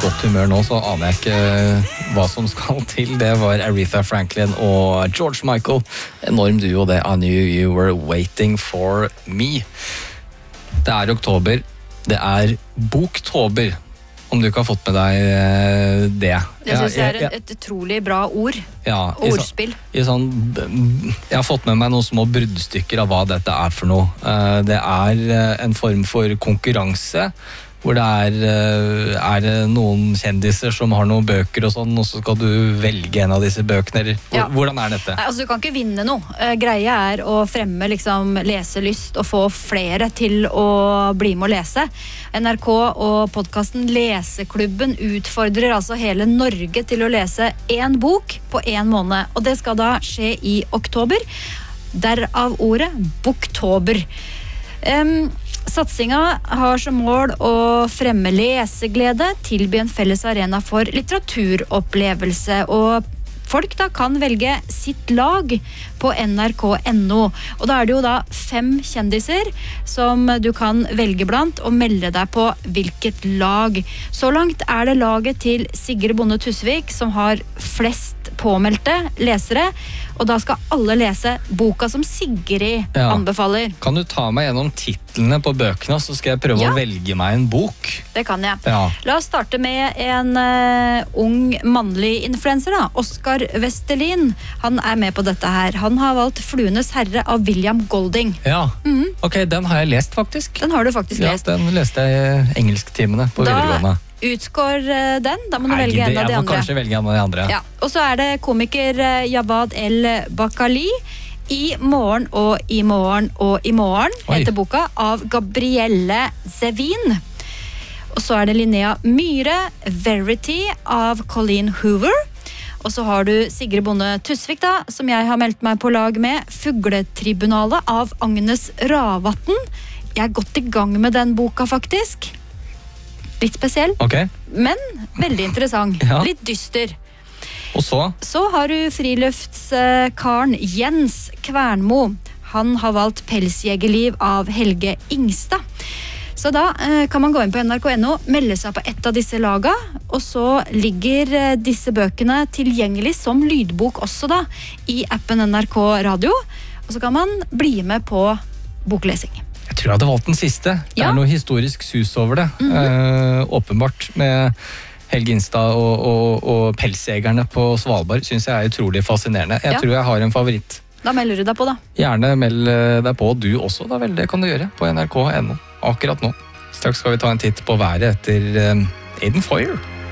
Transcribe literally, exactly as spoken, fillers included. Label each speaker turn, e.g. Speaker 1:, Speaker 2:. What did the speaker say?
Speaker 1: godt humør nå, så aner jeg ikke hva som skal til. Det var Aretha Franklin og George Michael. Enorm duo det. I knew you were waiting for me. Det er oktober. Det er boktober. Om du ikke har fått med deg det.
Speaker 2: Jeg synes det er et, et utrolig bra ord.
Speaker 1: Ja,
Speaker 2: Ordspill.
Speaker 1: I sånn, i sånn, jeg har fått med meg noen små bruddstykker av hva dette er for noe. Det er en form for konkurranse, hvor det er, er noen kjendiser som har noen bøker og sånn, og så skal du velge en av disse bøkene, eller
Speaker 2: Ja.
Speaker 1: hvordan er dette?
Speaker 2: Nei, altså du kan ikke vinne noe. Eh, Greia er å fremme liksom leselyst og få flere til å bli med å lese. N R K og podcasten Leseklubben utfordrer altså hele Norge til å lese en bok på en måned, og det skal da skje i oktober. Derav ordet Boktober. Um, Satsinga har som mål å fremme leseglede, tilby en felles arena for litteraturopplevelse, og folk da kan velge sitt lag på N R K punktum N O. Og da er det jo da fem kjendiser som du kan velge blant og melde deg på hvilket lag. Så langt er det laget til Sigrid Bonde Tusvik som har flest påmeldte lesere, og da skal alle lese boka som Sigrid
Speaker 1: Ja.
Speaker 2: anbefaler.
Speaker 1: Kan du ta meg gjennom titlene på bøkene, så skal jeg prøve
Speaker 2: Ja.
Speaker 1: å velge meg en bok?
Speaker 2: Det kan jeg.
Speaker 1: Ja.
Speaker 2: La oss starte med en uh, ung mannlig influencer, da. Oskar Vestelin. Han er med på dette her. Han har valgt Fluenes herre av William Golding.
Speaker 1: Ja, ok, den har jeg lest faktisk.
Speaker 2: Den har du faktisk
Speaker 1: Ja,
Speaker 2: lest.
Speaker 1: den leste jeg i engelsktimene på
Speaker 2: Da
Speaker 1: videregående.
Speaker 2: utgår uh, den. Da må du
Speaker 1: Nei,
Speaker 2: velge
Speaker 1: gidder,
Speaker 2: en av de
Speaker 1: jeg må
Speaker 2: andre.
Speaker 1: kanskje velge en av de andre.
Speaker 2: Ja. Og så er det komiker uh, Jawad El Bakali. I morgen og i morgen og i morgen
Speaker 1: Oi.
Speaker 2: heter boka av Gabrielle Zevin. Og så er det Linnea Myhre, Verity av Colleen Hoover. Og så har du Sigrid Bonde Tusvik, da, som jeg har meldt meg på lag med. Fugletribunalet av Agnes Ravatn. Jeg er godt i gang med den boka, faktisk. Litt spesiell,
Speaker 1: Ok,
Speaker 2: men veldig interessant.
Speaker 1: Ja.
Speaker 2: Litt dyster.
Speaker 1: og så?
Speaker 2: Så har du friluftskaren Jens Kvernmo. Han har valgt Pelsjegerliv av Helge Ingstad. Så da eh, kan man gå inn på N R K punktum N O, melde seg på ett av disse laga, og så ligger eh, disse bøkene tilgjengelig som lydbok også da, i appen N R K Radio, og så kan man bli med på boklesing.
Speaker 1: Jeg tror jeg hadde valgt den siste. Det
Speaker 2: Ja.
Speaker 1: er noe historisk sus over det. eh, åpenbart med Helge Ingstad og, og, og pelsjegerne på Svalbard synes jeg er utrolig fascinerende. Jeg
Speaker 2: Ja.
Speaker 1: tror jeg har en favoritt.
Speaker 2: Da melder du deg på da.
Speaker 1: Gjerne meld eh, deg på, du også da vel, det kan du gjøre på N R K punktum N O akkurat nå. Straks skal vi ta en titt på været etter eh, Aiden Foyer.